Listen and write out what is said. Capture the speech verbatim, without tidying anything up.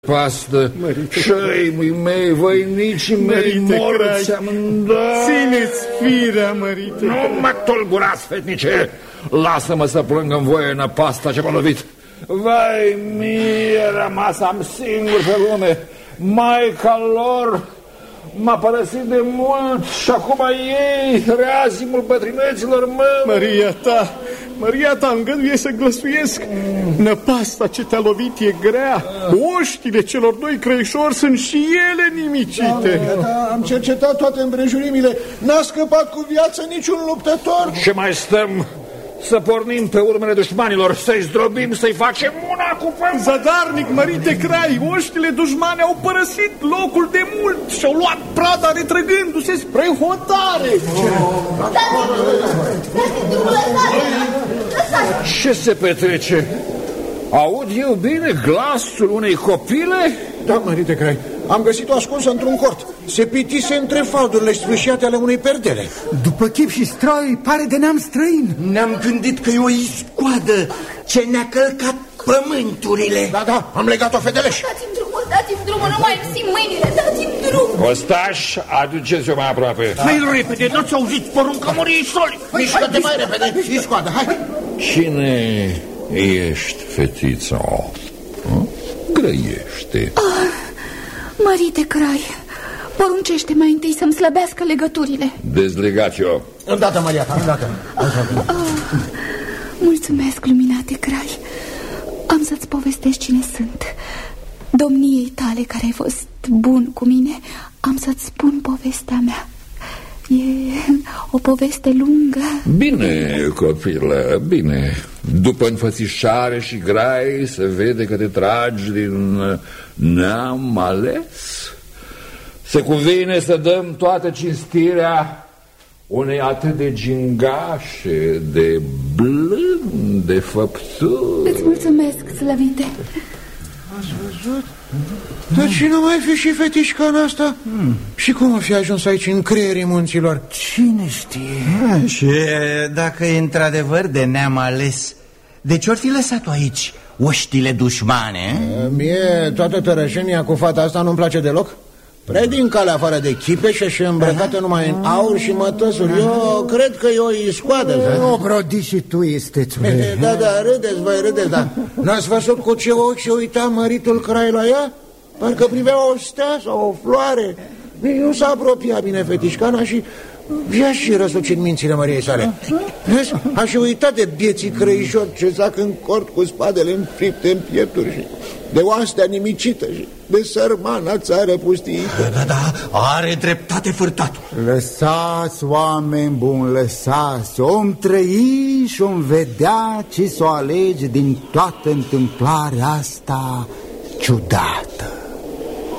pastă, șăimii mei, voinicii mei, morți amândoi. Țineți firea, mărite. Nu mă tulburați, fetnice, lasă-mă să plâng în voie năpasta ce m-a lovit. Vai mie, rămas am singur pe lume, maica lor m-a părăsit de mult și acum ei, reazimul bătrâneților măi. Maria ta, Maria ta, îngăduie să glăsuiesc. Năpasta ce te-a lovit e grea. Oștile celor doi crăișori sunt și ele nimicite. Da, da, am cercetat toate împrejurimile. N-a scăpat cu viață niciun luptător. Ce mai stăm? Să pornim pe urmele dușmanilor, să-i zdrobim, să-i facem una cu fân. Zadarnic, mărite Crai, oștile dușmane au părăsit locul de mult și-au luat prada retrăgându-se spre hotare. Ce se petrece? Aud eu bine glasul unei copile? Da, mărite Crai, am găsit-o ascunsă într-un cort. Se pitise între faldurile sfâșiate ale unei perdele. După chip și stroi, pare de neam străin. Ne-am gândit că e o iscoadă ce ne-a călcat pământurile. Da, da, am legat-o fedeleș. Dați-mi drumul, dați-mi drumul, nu mai simt mâinile, dați-mi drumul. Ostaș, aduceți-o mai aproape. Hai repede, nu-ți auziți porunca moriei soli. Mișcă-te mai repede, iscoadă, hai. Cine ești, fetiță? Grăiește. Oh, mărite Crai, poruncește mai întâi să-mi slăbească legăturile. Dezlegați-o. Îndată, Maria ta, îndată. Oh, mulțumesc, luminate Crai. Am să-ți povestesc cine sunt. Domniei tale care ai fost bun cu mine, am să-ți spun povestea mea. E o poveste lungă. Bine, copilă, bine. După înfățișare și grai se vede că te tragi din neam ales. Se cuvine să dăm toată cinstirea unei atât de gingașe, de blânde făpturi. Îți mulțumesc, slăvite. Ați văzut? Dar cine mai fi și fetișca în asta? Hmm. Și cum a fi ajuns aici în creierii munților? Cine știe? A, și dacă e într-adevăr de neam ales, de ce-or fi lăsat-o aici oștile dușmane? A, mie toată tărășenia cu fata asta nu-mi place deloc. Prea din calea afară de chipeșe și îmbrăcată numai în aur și mătăsuri. Eu cred că e o iscoadă. O, brodi și tu estețule. Da, da, râdeți, voi râdeți, da. N-ați văzut cu ce ochi și uita măritul Crai la ea? Parcă privea o stea sau o floare. Nu s-a apropiat bine fetișcana și i-a și răsucit mințile Măriei sale. Vezi? A și uitat de bieții crăișori ce zac în cort cu spadele înfripte în piepturi și de oastea nimicită și de sărmana țară pustiită. Da, da, are dreptate fârtatul. Lăsați, oameni buni, lăsați. Om trăi și om vedea ce s-o alege din toată întâmplarea asta ciudată.